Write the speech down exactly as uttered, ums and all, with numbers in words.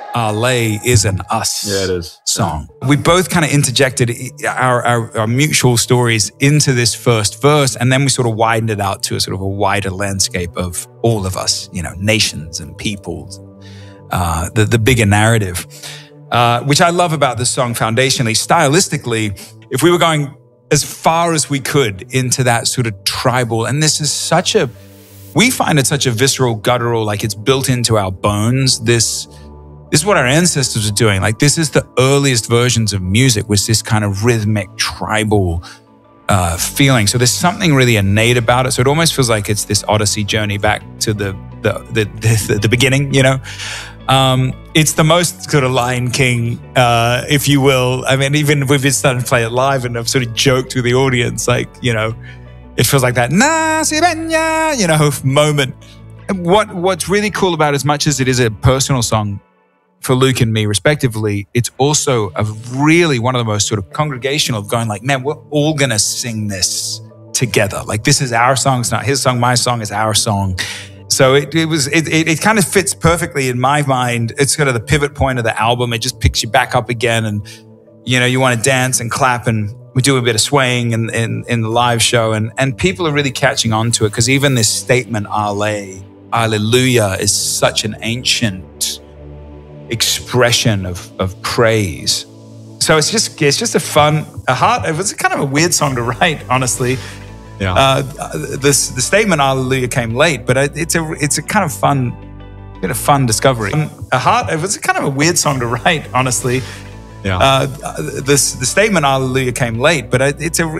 Arle is an us yeah, it is. song. We both kind of interjected our, our, our mutual stories into this first verse, and then we sort of widened it out to a sort of a wider landscape of all of us, you know, nations and peoples, uh, the, the bigger narrative, uh, which I love about this song foundationally. Stylistically, if we were going as far as we could into that sort of tribal, and this is such a, we find it such a visceral, guttural, like it's built into our bones, this This is what our ancestors were doing. Like, this is the earliest versions of music, was this kind of rhythmic, tribal uh, feeling. So there's something really innate about it. So it almost feels like it's this Odyssey journey back to the the the, the, the beginning, you know? Um, it's the most sort of Lion King, uh, if you will. I mean, even we've been starting to play it live, and I've sort of joked with the audience, like, you know, it feels like that, na si benya, you know, moment. What What's really cool about it, as much as it is a personal song, for Luke and me respectively, it's also a really one of the most sort of congregational, going like, man, we're all going to sing this together. Like, this is our song. It's not his song. My song is our song. So it, it was, it, it, it kind of fits perfectly in my mind. It's kind of the pivot point of the album. It just picks you back up again. And, you know, you want to dance and clap, and we do a bit of swaying in, in, in the live show. And, and people are really catching on to it, because even this statement, Arle, Alleluia, is such an ancient expression of, of praise. So it's just it's just a fun, a heart. It was kind of a weird song to write, honestly. Yeah. Uh, this the statement "Hallelujah" came late, but it's a it's a kind of fun, bit of fun discovery. A heart. It was kind of a weird song to write, honestly. Yeah. Uh, this the statement "Hallelujah" came late, but it's a